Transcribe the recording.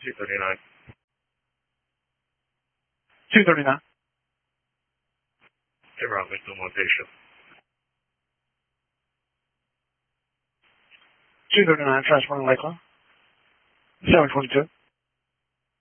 239. 239. Hey, Rob, Victim location. 239, transporting Lakeland. 722.